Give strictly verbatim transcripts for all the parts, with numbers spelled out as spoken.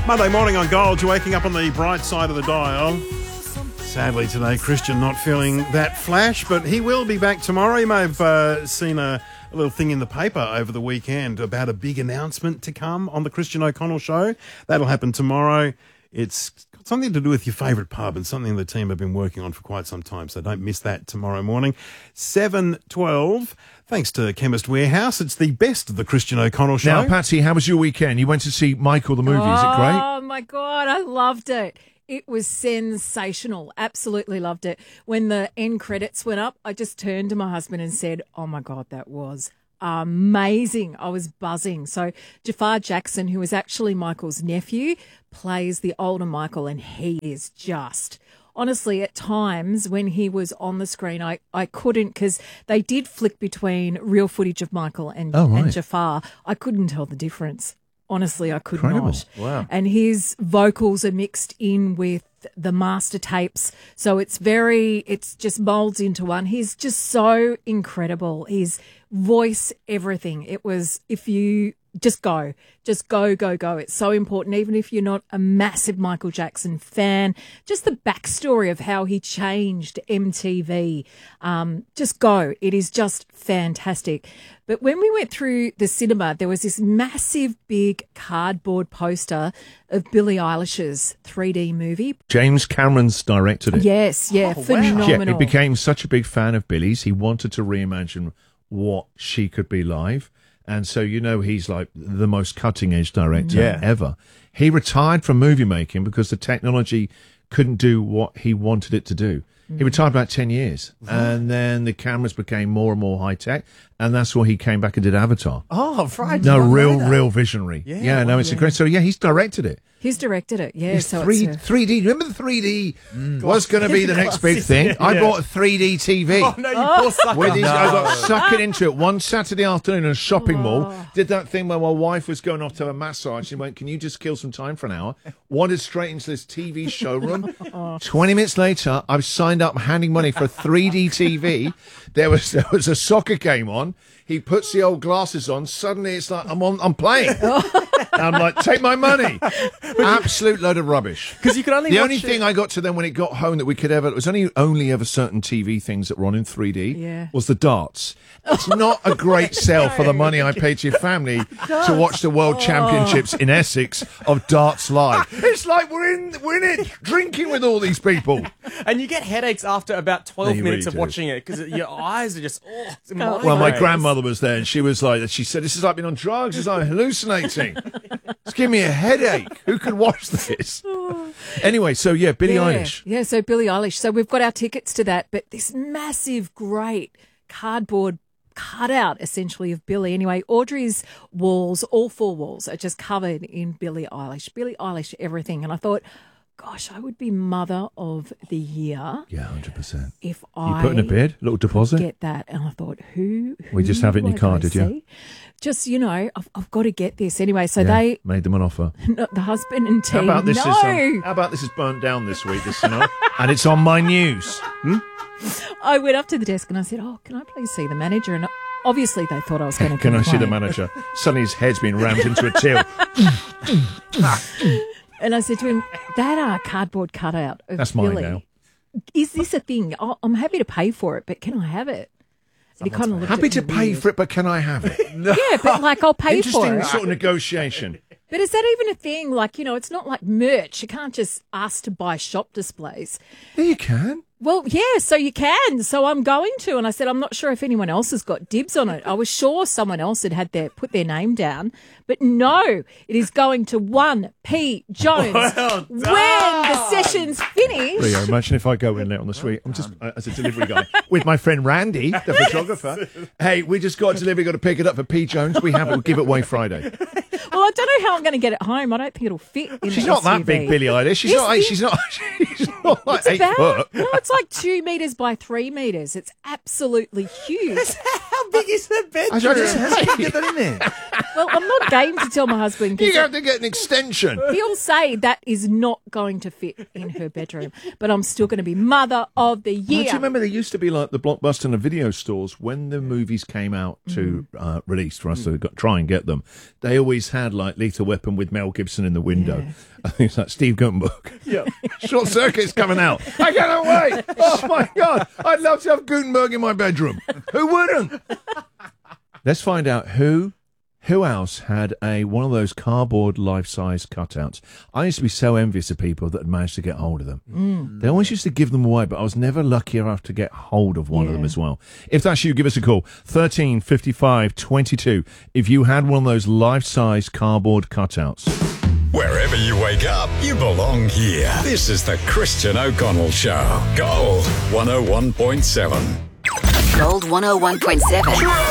Monday morning on Gold, you're waking up on the bright side of the dial. Sadly today, Christian not feeling that flash, but he will be back tomorrow. You may have uh, seen a, a little thing in the paper over the weekend about a big announcement to come on the Christian O'Connell Show. That'll happen tomorrow. It's got something to do with your favourite pub and something the team have been working on for quite some time, so don't miss that tomorrow morning. seven twelve, thanks to Chemist Warehouse. It's the best of the Christian O'Connell Show. Now, Patsy, how was your weekend? You went to see Michael the movie, oh, is it great? Oh, my God, I loved it. It was sensational. Absolutely loved it. When the end credits went up, I just turned to my husband and said, oh, my God, that was amazing. I was buzzing. So Jafar Jackson, who is actually Michael's nephew, plays the older Michael, and he is just... Honestly, at times when he was on the screen, I, I couldn't, because they did flick between real footage of Michael and, oh, right. and Jafar. I couldn't tell the difference. Honestly, I could Incredible. not. Wow. And his vocals are mixed in with the master tapes. So it's very, it's just molds into one. He's just so incredible. His voice, everything. It was, if you just go, just go, go, go. It's so important. Even if you're not a massive Michael Jackson fan, just the backstory of how he changed M T V. Um, just go. It is just fantastic. But when we went through the cinema, there was this massive, big cardboard poster of Billie Eilish's three D movie. James Cameron's directed it. Yes, yeah, Oh, wow. phenomenal. Yeah, he became such a big fan of Billie's. He wanted to reimagine what she could be live. And so, you know, he's like the most cutting-edge director Yeah. ever. He retired from movie making because the technology couldn't do what he wanted it to do. He retired about ten years, and then the cameras became more and more high-tech, and that's why he came back and did Avatar. Oh, right. No, real, real visionary. Yeah, Yeah, no, well, it's yeah. a great... So, yeah, he's directed it. He's directed it, yeah. It's so three, it's a, three D. Remember the three D was going to be the next big thing? Yeah. I bought a three D T V. Oh, no, you poor sucker. With these, No. I got sucking into it one Saturday afternoon in a shopping mall. Did that thing where my wife was going off to a massage. She went, can you just kill some time for an hour? Wandered straight into this T V showroom. twenty minutes later, I've signed up handing money for a three D T V. There was there was a soccer game on. He puts the old glasses on. Suddenly it's like, I'm on, I'm playing. I'm like, take my money. Absolute load of rubbish. Because you could only The watch only it- thing I got to then when it got home that we could ever, it was only only ever certain T V things that were on in three D, Yeah. was the darts. It's not a great sell for the money I paid to your family to watch the World Championships in Essex of darts live. It's like we're in, we're in it drinking with all these people. And you get headaches after about twelve You minutes really of do. watching it because your eyes are just, oh, it's Well, my migraines. grandmother was there, and she was like, she said, this is like being on drugs. It's like hallucinating. It's giving me a headache. Who can watch this? Anyway, so yeah, Billie yeah, Eilish. Yeah, so Billie Eilish. So we've got our tickets to that, but this massive, great cardboard cutout, essentially, of Billie. Anyway, Audrey's walls, all four walls, are just covered in Billie Eilish. Billie Eilish, everything. And I thought, gosh, I would be Mother of the Year Yeah, one hundred percent. if You I put in a bid, little deposit. get that. And I thought, who? who We just have it in do your I car, go did you? see? Just, you know, I've, I've got to get this. Anyway, so Yeah, they, made them an offer. the husband and How team, about this no. is um, how about this is burnt down this week, this you know, and it's on my news. Hmm? I went up to the desk and I said, oh, can I please see the manager? And obviously they thought I was going to Can I see the complain. manager? Suddenly his head's been rammed into a till. And I said to him, that uh, cardboard cutout of That's mine Billie, now. is this a thing? Oh, I'm happy to pay for it, but can I have it? And he kind of looked Happy at to me pay weird. for it, but can I have it? Yeah, but like I'll pay for Interesting it. sort of negotiation. But is that even a thing? Like, you know, it's not like merch. You can't just ask to buy shop displays. Yeah, you can. Well, yeah, so you can. So I'm going to. And I said, I'm not sure if anyone else has got dibs on it. I was sure someone else had had their put their name down. But no, it is going to one P. Jones Well when the session's finished. Leo, imagine if I go in there on the suite. I'm just uh, as a delivery guy with my friend Randy, the photographer. Hey, we just got a delivery. Got to pick it up for P. Jones. We have it. We'll give it away Friday. Well, I don't know how I'm going to get it home. I don't think it'll fit in She's the not S U V. that big, Billie Eilish. She's Yes, not. it She's not. She's not like It's eight about, foot. no, it's like two metres by three metres. It's absolutely huge. How big is the bedroom? I just How did you get that in there? Well, I'm not game to tell my husband You because have to get an extension. he'll say that is not going to fit in her bedroom. But I'm still going to be mother of the Don't year. you remember there used to be like the Blockbuster and the video stores when the movies came out to Mm. uh, release for us to go, try and get them? They always had like Lethal Weapon with Mel Gibson in the window. I think it's like Steve Gutenberg. Yeah, Short Circuit's coming out. I cannot wait. Oh my God, I'd love to have Gutenberg in my bedroom. Who wouldn't? Let's find out who. Who else had a one of those cardboard life-size cutouts? I used to be so envious of people that had managed to get hold of them. Mm. They always used to give them away, but I was never lucky enough to get hold of one Yeah. of them as well. If that's you, give us a call. thirteen fifty-five twenty-two. If you had one of those life-size cardboard cutouts. Wherever you wake up, you belong here. This is the Christian O'Connell Show. Gold one oh one point seven. Gold one oh one point seven.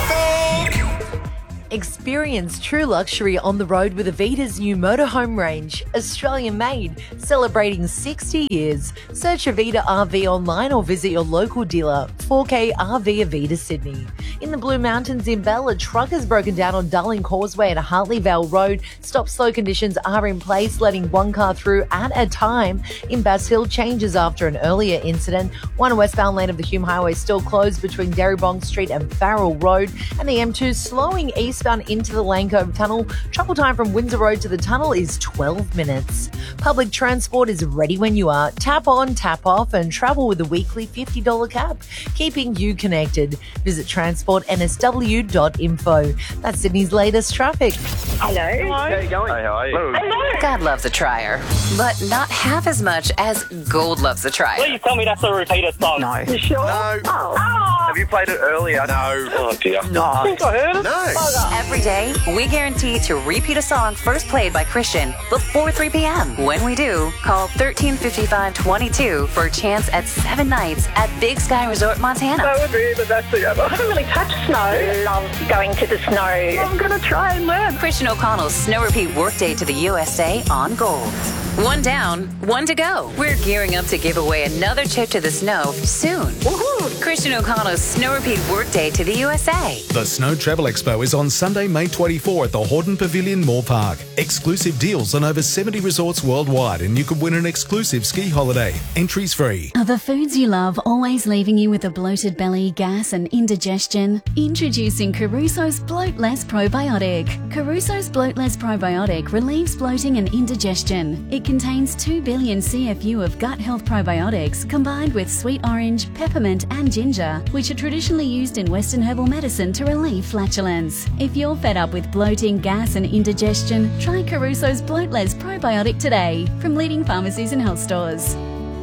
Experience true luxury on the road with Avita's new motorhome range, Australian made, celebrating sixty years. Search Avita R V online or visit your local dealer, four K R V Avita Sydney. In the Blue Mountains in Bell, a truck has broken down on Darling Causeway and Hartley Vale Road. Stop-slow conditions are in place, letting one car through at a time. In Bass Hill, changes after an earlier incident. One westbound lane of the Hume Highway still closed between Derrybong Street and Farrell Road, and the M two slowing eastbound into the Lane Cove Tunnel. Travel time from Windsor Road to the tunnel is twelve minutes. Public transport is ready when you are. Tap on, tap off, and travel with a weekly fifty dollars cap, keeping you connected. Visit transport n s w dot info. That's Sydney's latest traffic. Hello. How are you going? Hey, how are you? Hello. God loves a trier, but not half as much as Gold loves a trier. Please tell me that's a repeated song. No. You sure? No. Oh. Oh. Have you played it earlier? No. Oh, dear. No. I think I heard it. No. Every day, we guarantee to repeat a song first played by Christian before three p.m. When we do, call thirteen fifty-five twenty-two for a chance at seven nights at Big Sky Resort, Montana. That would be the best thing ever. I haven't really touched snow. Love going to the snow. I'm going to try and learn. Christian O'Connell's Snow Repeat Workday to the U S A on Gold. One down, one to go. We're gearing up to give away another trip to the snow soon. Woohoo! Christian O'Connell's Snow Repeat Workday to the U S A. The Snow Travel Expo is on Sunday, May twenty-fourth at the Hordern Pavilion, Moore Park. Exclusive deals on over seventy resorts worldwide, and you could win an exclusive ski holiday. Entries free. Are the foods you love always leaving you with a bloated belly, gas and indigestion? Introducing Caruso's Bloat Less Probiotic. Caruso's Bloat Less Probiotic relieves bloating and indigestion. It contains two billion C F U of gut health probiotics combined with sweet orange, peppermint and ginger, which are traditionally used in Western herbal medicine to relieve flatulence. If you're fed up with bloating, gas and indigestion, try Caruso's Bloat Less Probiotic today from leading pharmacies and health stores.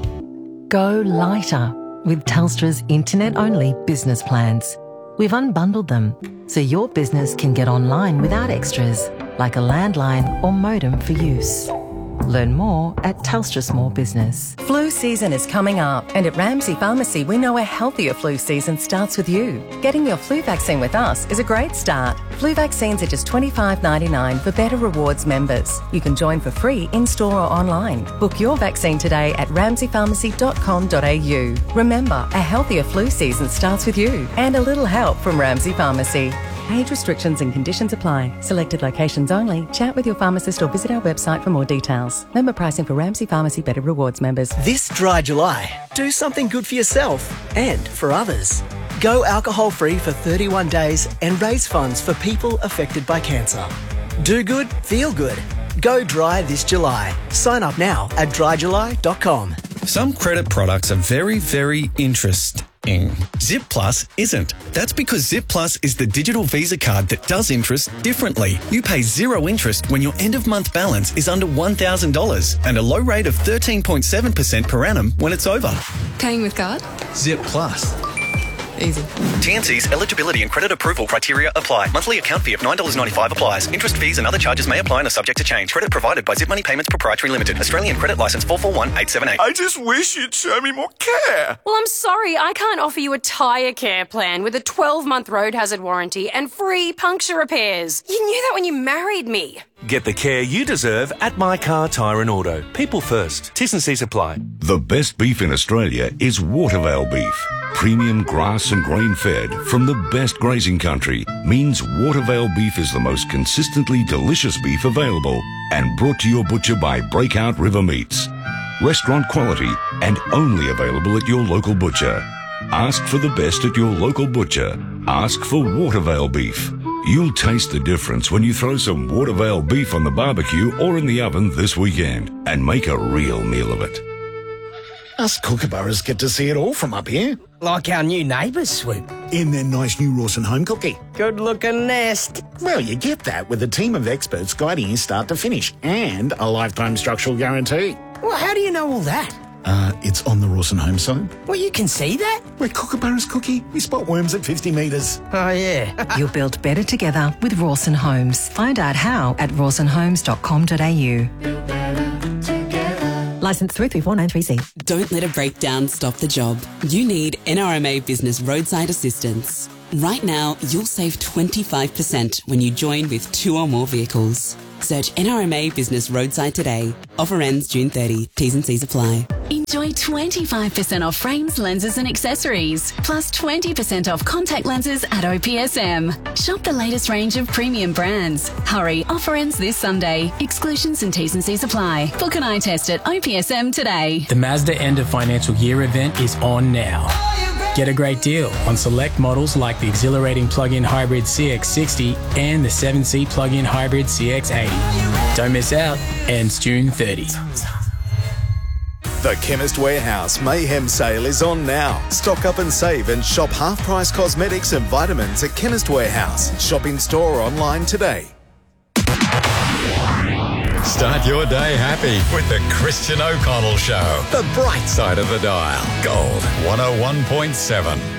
Go lighter with Telstra's internet-only business plans. We've unbundled them so your business can get online without extras, like a landline or modem for use. Learn more at Telstra Small Business. Flu season is coming up, and at Ramsay Pharmacy we know a healthier flu season starts with you. Getting your flu vaccine with us is a great start. Flu vaccines are just twenty-five ninety-nine for Better Rewards members. You can join for free in-store or online. Book your vaccine today at ramsay pharmacy dot com dot a u. Remember, a healthier flu season starts with you, and a little help from Ramsay Pharmacy. Age restrictions and conditions apply. Selected locations only. Chat with your pharmacist or visit our website for more details. Member pricing for Ramsay Pharmacy Better Rewards members. This dry July, do something good for yourself and for others. Go alcohol-free for thirty-one days and raise funds for people affected by cancer. Do good, feel good. Go dry this July. Sign up now at dry july dot com. Some credit products are very, very interesting. Zip Plus isn't. That's because Zip Plus is the digital Visa card that does interest differently. You pay zero interest when your end-of-month balance is under one thousand dollars and a low rate of thirteen point seven percent per annum when it's over. Paying with card? Zip Plus. Easy. T N Cs, eligibility and credit approval criteria apply. Monthly account fee of nine dollars ninety-five applies. Interest fees and other charges may apply and are subject to change. Credit provided by Zip Money Payments Proprietary Limited. Australian credit license four four one eight seven eight. I just wish you'd show me more care. Well, I'm sorry, I can't offer you a tyre care plan with a twelve-month road hazard warranty and free puncture repairs. You knew that when you married me. Get the care you deserve at My Car Tyre and Auto. People first. T's and C's apply. The best beef in Australia is Watervale beef. Premium grass and grain fed from the best grazing country means Watervale beef is the most consistently delicious beef available and brought to your butcher by Breakout River Meats. Restaurant quality and only available at your local butcher. Ask for the best at your local butcher. Ask for Watervale beef. You'll taste the difference when you throw some Watervale beef on the barbecue or in the oven this weekend and make a real meal of it. Us kookaburras get to see it all from up here. Like our new neighbours, Swoop. In their nice new Rawson home cookie. Good-looking nest. Well, you get that with a team of experts guiding you start to finish and a lifetime structural guarantee. Well, how do you know all that? Uh, it's on the Rawson home side. Well, you can see that? We're kookaburras cookie. We spot worms at fifty metres. Oh, yeah. You'll build better together with Rawson Homes. Find out how at rawson homes dot com dot a u. Licence three three four nine three C. Don't let a breakdown stop the job. You need N R M A Business Roadside Assistance. Right now, you'll save twenty-five percent when you join with two or more vehicles. Search N R M A Business Roadside today. Offer ends June thirtieth. T's and C's apply. Enjoy twenty-five percent off frames, lenses and accessories, plus twenty percent off contact lenses at O P S M. Shop the latest range of premium brands. Hurry, offer ends this Sunday. Exclusions and T's and C's apply. Book an eye test at O P S M today. The Mazda End of Financial Year event is on now. Get a great deal on select models like the exhilarating plug-in hybrid C X sixty and the seven-seat plug-in hybrid C X eighty. Don't miss out. Ends June thirtieth. The Chemist Warehouse Mayhem Sale is on now. Stock up and save and shop half-price cosmetics and vitamins at Chemist Warehouse. Shop in store or online today. Start your day happy with the Christian O'Connell Show. The bright side of the dial. Gold one oh one point seven.